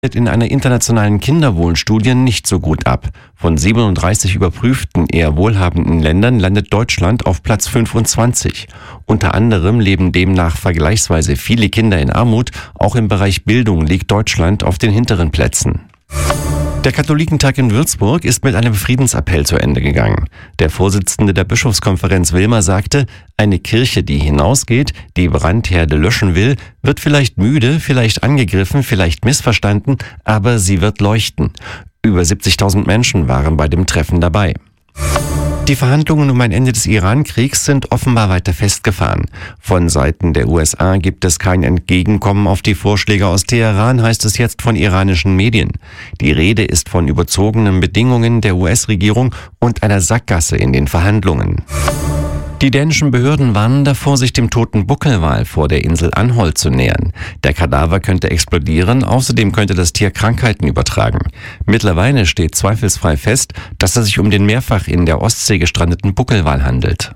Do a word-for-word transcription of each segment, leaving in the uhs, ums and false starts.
in einer internationalen Kinderwohlstudie nicht so gut ab. Von siebenunddreißig überprüften eher wohlhabenden Ländern landet Deutschland auf Platz fünfundzwanzig. Unter anderem leben demnach vergleichsweise viele Kinder in Armut. Auch im Bereich Bildung liegt Deutschland auf den hinteren Plätzen. Der Katholikentag in Würzburg ist mit einem Friedensappell zu Ende gegangen. Der Vorsitzende der Bischofskonferenz Wilmer sagte, eine Kirche, die hinausgeht, die Brandherde löschen will, wird vielleicht müde, vielleicht angegriffen, vielleicht missverstanden, aber sie wird leuchten. Über siebzigtausend Menschen waren bei dem Treffen dabei. Die Verhandlungen um ein Ende des Iran-Kriegs sind offenbar weiter festgefahren. Von Seiten der U S A gibt es kein Entgegenkommen auf die Vorschläge aus Teheran, heißt es jetzt von iranischen Medien. Die Rede ist von überzogenen Bedingungen der U S-Regierung und einer Sackgasse in den Verhandlungen. Die dänischen Behörden warnen davor, sich dem toten Buckelwal vor der Insel Anholt zu nähern. Der Kadaver könnte explodieren, außerdem könnte das Tier Krankheiten übertragen. Mittlerweile steht zweifelsfrei fest, dass es sich um den mehrfach in der Ostsee gestrandeten Buckelwal handelt.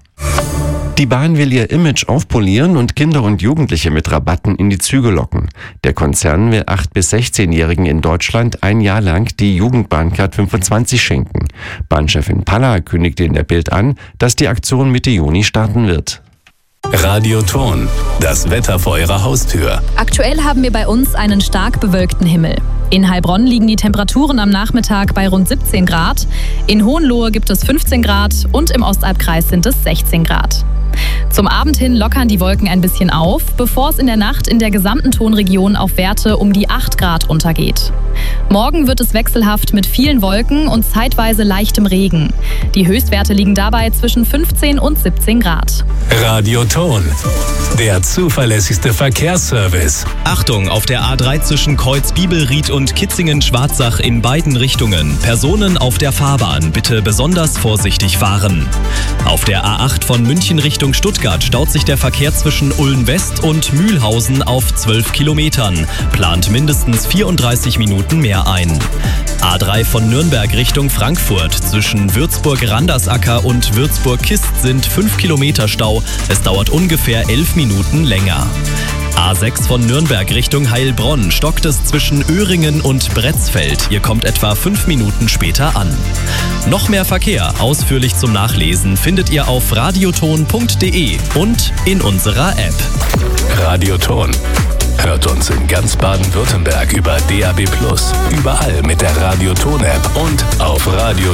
Die Bahn will ihr Image aufpolieren und Kinder und Jugendliche mit Rabatten in die Züge locken. Der Konzern will acht- bis sechzehnjährigen in Deutschland ein Jahr lang die Jugendbahncard fünfundzwanzig schenken. Bahnchefin Palla kündigte in der Bild an, dass die Aktion Mitte Juni starten wird. Radioton, das Wetter vor Ihrer Haustür. Aktuell haben wir bei uns einen stark bewölkten Himmel. In Heilbronn liegen die Temperaturen am Nachmittag bei rund siebzehn Grad. In Hohenlohe gibt es fünfzehn Grad und im Ostalbkreis sind es sechzehn Grad. Zum Abend hin lockern die Wolken ein bisschen auf, bevor es in der Nacht in der gesamten Tonregion auf Werte um die acht Grad untergeht. Morgen wird es wechselhaft mit vielen Wolken und zeitweise leichtem Regen. Die Höchstwerte liegen dabei zwischen fünfzehn und siebzehn Grad. Radioton, der zuverlässigste Verkehrsservice. Achtung, auf der A drei zwischen Kreuz Bibelried und Kitzingen-Schwarzach in beiden Richtungen. Personen auf der Fahrbahn bitte besonders vorsichtig fahren. Auf der A acht von München Richtung Stuttgart staut sich der Verkehr zwischen Ulm West und Mühlhausen auf zwölf Kilometern. Plant mindestens vierunddreißig Minuten mehr ein. A drei von Nürnberg Richtung Frankfurt. Zwischen Würzburg-Randersacker und Würzburg-Kist sind fünf Kilometer Stau. Es dauert ungefähr elf Minuten länger. A sechs von Nürnberg Richtung Heilbronn stockt es zwischen Öhringen und Bretzfeld. Ihr kommt etwa fünf Minuten später an. Noch mehr Verkehr ausführlich zum Nachlesen findet ihr auf radioton punkt de und in unserer App. Radioton. Hört uns in ganz Baden-Württemberg über D A B plus, überall mit der Radioton-App und auf radioton